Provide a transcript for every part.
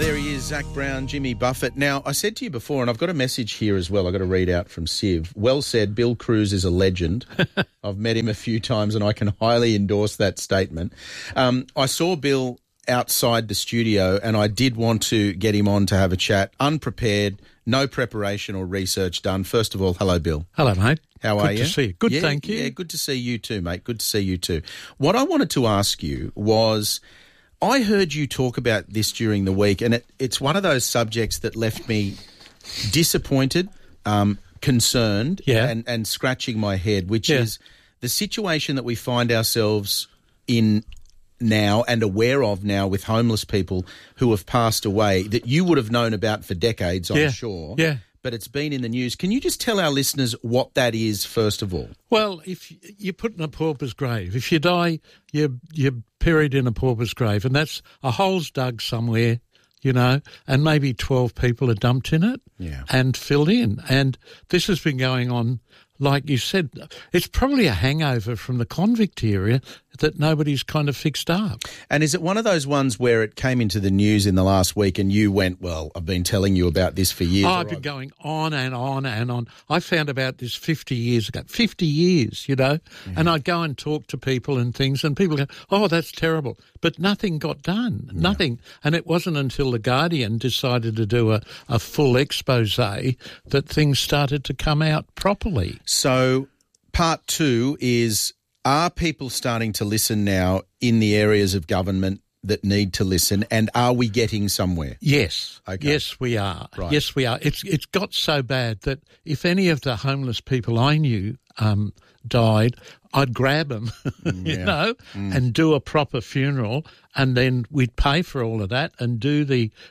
There he is, Zach Brown, Jimmy Buffett. Now, I said to you before, and I've got a message here as well, I've got to read out from Siv. Well said, Bill Cruz is a legend. I've met him a few times and I can highly endorse that statement. I saw Bill outside the studio and I did want to get him on to have a chat, unprepared, no preparation or research done. First of all, hello, Bill. Hello, mate. How are you? Good to see you. Good, thank you. Yeah, good to see you too, mate. Good to see you too. What I wanted to ask you was, I heard you talk about this during the week, and it's one of those subjects that left me disappointed, concerned, and scratching my head, which is the situation that we find ourselves in now and aware of now with homeless people who have passed away that you would have known about for decades, I'm sure. Yeah. But it's been in the news. Can you just tell our listeners what that is, first of all? Well, if you're put in a pauper's grave, if you die, you're buried in a pauper's grave, and that's a hole's dug somewhere, you know, and maybe 12 people are dumped in it and filled in. And this has been going on, like you said, it's probably a hangover from the convict area that nobody's kind of fixed up. And is it one of those ones where it came into the news in the last week and you went, well, I've been telling you about this for years? Oh, I've been going on and on and on. I found about this 50 years ago. 50 years, you know, and I'd go and talk to people and things and people go, oh, that's terrible. But nothing got done, nothing. And it wasn't until The Guardian decided to do a full expose that things started to come out properly. So part two is, are people starting to listen now in the areas of government that need to listen, and are we getting somewhere? Yes. Okay. Yes, we are. Right. Yes, we are. It's got so bad that if any of the homeless people I knew died, I'd grab them, you know, and do a proper funeral, and then we'd pay for all of that and do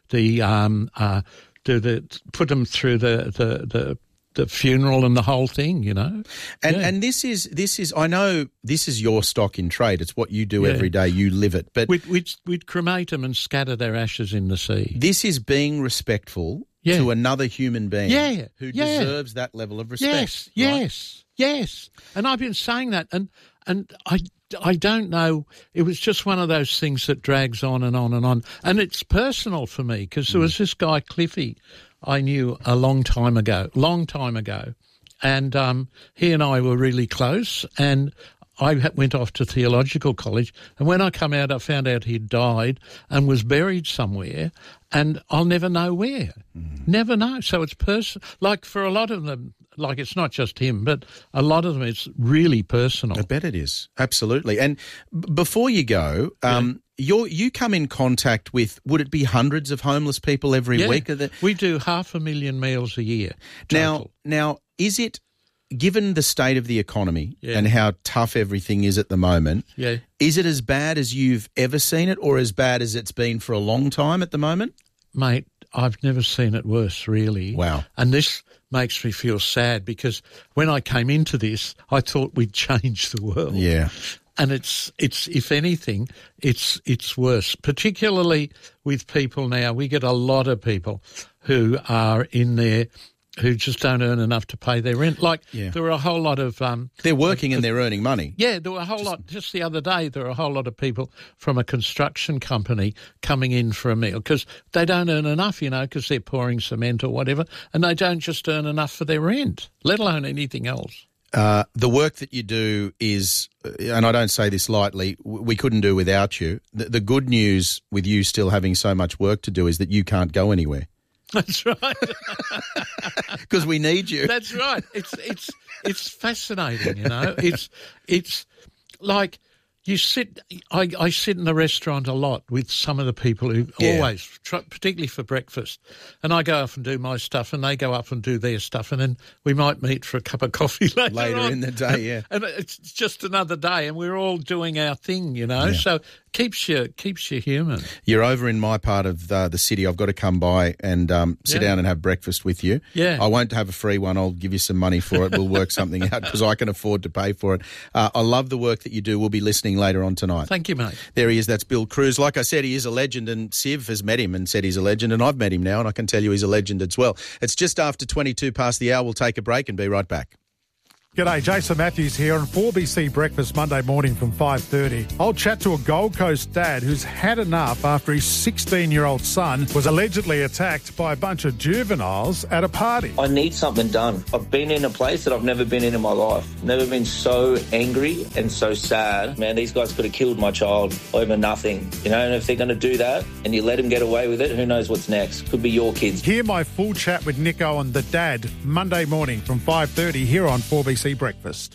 put them through the funeral and the whole thing, you know. And this is I know this is your stock in trade. It's what you do every day. You live it. But we'd cremate them and scatter their ashes in the sea. This is being respectful to another human being who deserves that level of respect. Yes. And I've been saying that, and I don't know. It was just one of those things that drags on and on and on. And it's personal for me because there was this guy, Cliffy, I knew a long time ago. And he and I were really close, and I went off to theological college. And when I come out, I found out he'd died and was buried somewhere, and I'll never know where. Never know. So it's personal. Like for a lot of them, like it's not just him, but a lot of them, it's really personal. I bet it is. Absolutely. And before you go, you come in contact with, would it be hundreds of homeless people every week? We do 500,000 meals a year. Total. Now, is it, given the state of the economy and how tough everything is at the moment, is it as bad as you've ever seen it, or as bad as it's been for a long time at the moment? Mate, I've never seen it worse, really. Wow. And this makes me feel sad because when I came into this, I thought we'd change the world. Yeah. And it's if anything, it's worse, particularly with people now. We get a lot of people who are in there who just don't earn enough to pay their rent. There were a whole lot of... they're working and they're earning money. Yeah, there were a whole lot. Just the other day, there were a whole lot of people from a construction company coming in for a meal because they don't earn enough, you know, because they're pouring cement or whatever, and they don't just earn enough for their rent, let alone anything else. The work that you do is, and I don't say this lightly, we couldn't do without you. The good news with you still having so much work to do is that you can't go anywhere. That's right. Because we need you. That's right. It's fascinating, you know. It's like you sit. I sit in the restaurant a lot with some of the people who always, particularly for breakfast, and I go off and do my stuff, and they go up and do their stuff, and then we might meet for a cup of coffee later on. In the day. Yeah, and it's just another day, and we're all doing our thing, you know. So. Keeps you human. You're over in my part of the city. I've got to come by and sit down and have breakfast with you. Yeah. I won't have a free one. I'll give you some money for it. We'll work something out because I can afford to pay for it. I love the work that you do. We'll be listening later on tonight. Thank you, mate. There he is. That's Bill Cruz. Like I said, he is a legend, and Siv has met him and said he's a legend, and I've met him now, and I can tell you he's a legend as well. It's just after 22 past the hour. We'll take a break and be right back. G'day, Jason Matthews here on 4BC Breakfast Monday morning from 5:30. I'll chat to a Gold Coast dad who's had enough after his 16-year-old son was allegedly attacked by a bunch of juveniles at a party. I need something done. I've been in a place that I've never been in my life. Never been so angry and so sad. Man, these guys could have killed my child over nothing. You know, and if they're going to do that and you let them get away with it, who knows what's next? Could be your kids. Hear my full chat with Nico and the dad Monday morning from 5:30 here on 4BC Breakfast.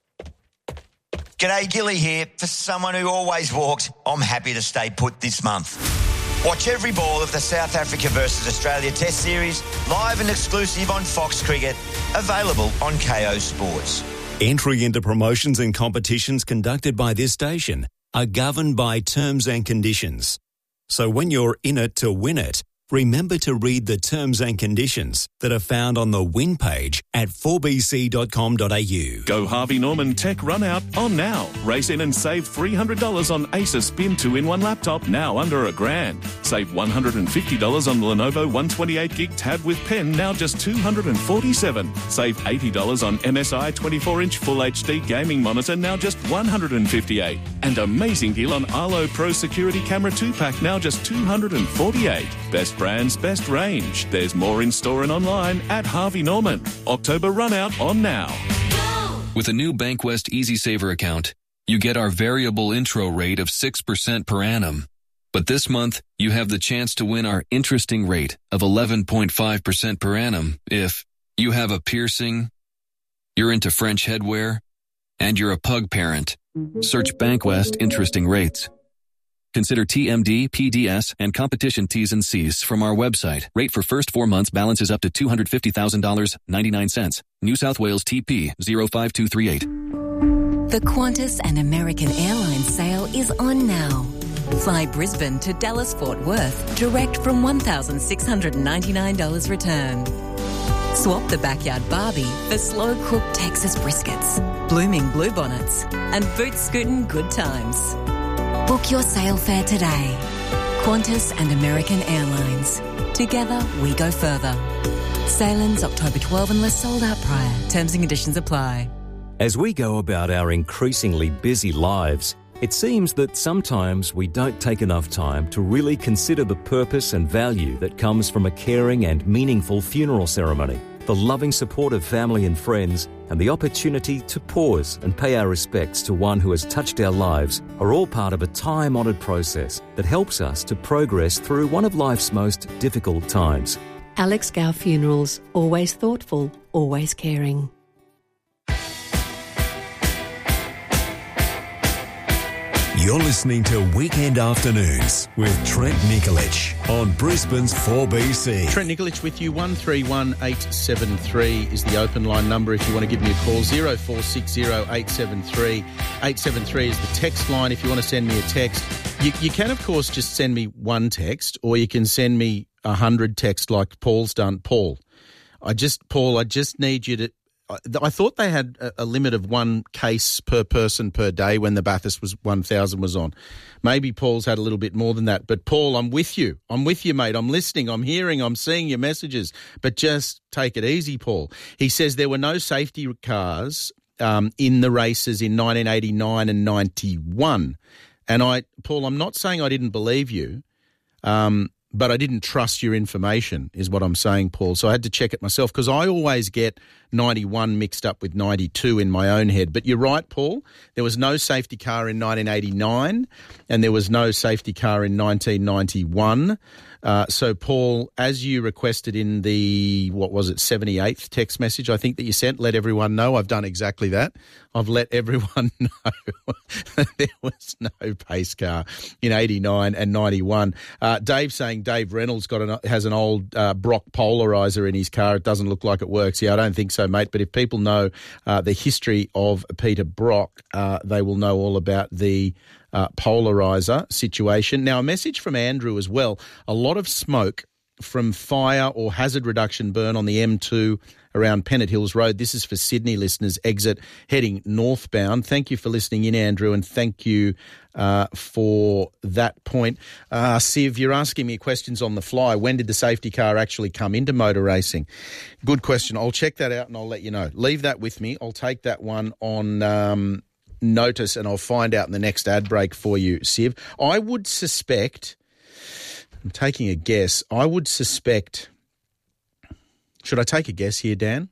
G'day, Gilly here. For someone who always walked, I'm happy to stay put this month. Watch every ball of the South Africa versus Australia Test Series, live and exclusive on Fox Cricket, available on KO Sports. Entry into promotions and competitions conducted by this station are governed by terms and conditions. So when you're in it to win it, remember to read the terms and conditions that are found on the win page at 4bc.com.au. Go Harvey Norman Tech Run Out on now. Race in and save $300 on Asus Spin 2-in-1 laptop, now under $1,000. Save $150 on Lenovo 128GB tab with pen, now just $247. Save $80 on MSI 24-inch Full HD gaming monitor, now just $158. And amazing deal on Arlo Pro Security Camera 2-pack, now just $248. Best brands, best range. There's more in store and online at Harvey Norman. October run out on now. With a new Bankwest Easy Saver account, you get our variable intro rate of 6% per annum. But this month, you have the chance to win our interesting rate of 11.5% per annum if you have a piercing, you're into French headwear, and you're a pug parent. Search Bankwest Interesting Rates. Consider TMD, PDS, and competition T's and C's from our website. Rate for first 4 months balances up to $250,000, 99 cents. New South Wales TP 05238. The Qantas and American Airlines sale is on now. Fly Brisbane to Dallas Fort Worth direct from $1,699 return. Swap the backyard Barbie for slow-cooked Texas briskets, blooming bluebonnets, and boot scootin' good times. Book your sail fare today. Qantas and American Airlines. Together, we go further. Sail ends October 12 unless sold out prior. Terms and conditions apply. As we go about our increasingly busy lives, it seems that sometimes we don't take enough time to really consider the purpose and value that comes from a caring and meaningful funeral ceremony. The loving support of family and friends, and the opportunity to pause and pay our respects to one who has touched our lives are all part of a time-honoured process that helps us to progress through one of life's most difficult times. Alex Gow Funerals, always thoughtful, always caring. You're listening to Weekend Afternoons with Trent Nikolic on Brisbane's 4BC. Trent Nikolic with you. 131873 is the open line number if you want to give me a call. 0460 873 873 is the text line if you want to send me a text. You can, of course, just send me one text, or you can send me 100 texts like Paul's done. Paul, I just need you to... I thought they had a limit of one case per person per day when the Bathurst 1000 was on. Maybe Paul's had a little bit more than that. But, Paul, I'm with you. I'm with you, mate. I'm listening. I'm hearing. I'm seeing your messages. But just take it easy, Paul. He says there were no safety cars in the races in 1989 and 91. And, Paul, I'm not saying I didn't believe you, but I didn't trust your information is what I'm saying, Paul. So I had to check it myself because I always get 91 mixed up with 92 in my own head. But you're right, Paul. There was no safety car in 1989 and there was no safety car in 1991. So, Paul, as you requested in the, 78th text message, I think that you sent, let everyone know. I've done exactly that. I've let everyone know that there was no pace car in 89 and 91. Dave saying Dave Reynolds has an old Brock polarizer in his car. It doesn't look like it works. Yeah, I don't think so, mate. But if people know the history of Peter Brock, they will know all about the polarizer situation. Now, a message from Andrew as well. A lot of smoke from fire or hazard reduction burn on the M2 around Pennant Hills Road. This is for Sydney listeners, exit heading northbound. Thank you for listening in, Andrew, and thank you for that point. Siv, you're asking me questions on the fly. When did the safety car actually come into motor racing? Good question. I'll check that out and I'll let you know. Leave that with me. I'll take that one on notice and I'll find out in the next ad break for you, Siv. I would suspect, I'm taking a guess, should I take a guess here, Dan?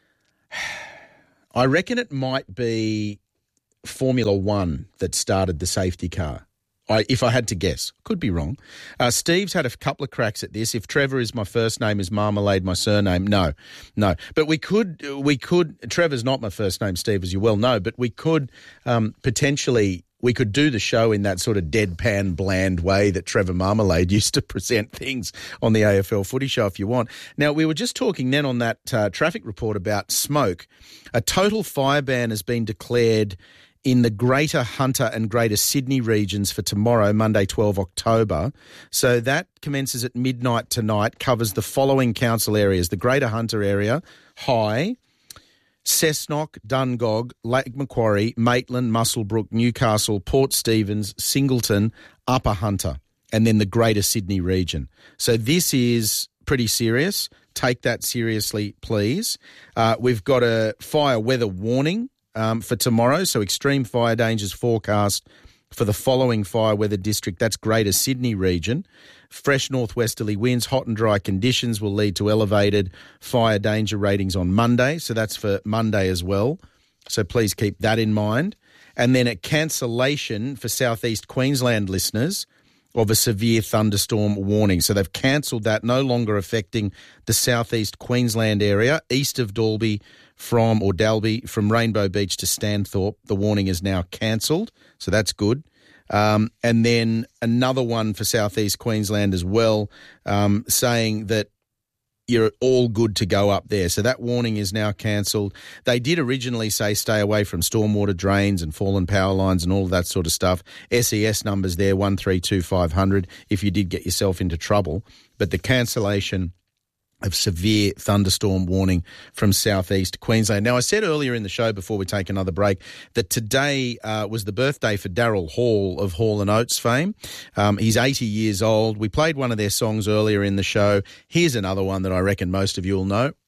I reckon it might be Formula One that started the safety car. If I had to guess. Could be wrong. Steve's had a couple of cracks at this. If Trevor is my first name, is Marmalade my surname? No. But we could, Trevor's not my first name, Steve, as you well know, but we could potentially... We could do the show in that sort of deadpan, bland way that Trevor Marmalade used to present things on the AFL Footy Show if you want. Now, we were just talking then on that traffic report about smoke. A total fire ban has been declared in the Greater Hunter and Greater Sydney regions for tomorrow, Monday, 12 October. So that commences at midnight tonight, covers the following council areas: the Greater Hunter area, High, Cessnock, Dungog, Lake Macquarie, Maitland, Muswellbrook, Newcastle, Port Stephens, Singleton, Upper Hunter, and then the Greater Sydney region. So this is pretty serious. Take that seriously, please. We've got a fire weather warning for tomorrow, so extreme fire dangers forecast for the following fire weather district. That's Greater Sydney region. Fresh northwesterly winds, hot and dry conditions will lead to elevated fire danger ratings on Monday. So that's for Monday as well. So please keep that in mind. And then a cancellation for southeast Queensland listeners of a severe thunderstorm warning. So they've cancelled that, no longer affecting the southeast Queensland area, east of Dalby from Rainbow Beach to Stanthorpe. The warning is now cancelled, so that's good. And then another one for southeast Queensland as well, saying that you're all good to go up there. So that warning is now cancelled. They did originally say stay away from stormwater drains and fallen power lines and all of that sort of stuff. SES numbers there, 132500, if you did get yourself into trouble. But the cancellation of severe thunderstorm warning from southeast Queensland. Now, I said earlier in the show before we take another break that today was the birthday for Daryl Hall of Hall & Oates fame. He's 80 years old. We played one of their songs earlier in the show. Here's another one that I reckon most of you will know.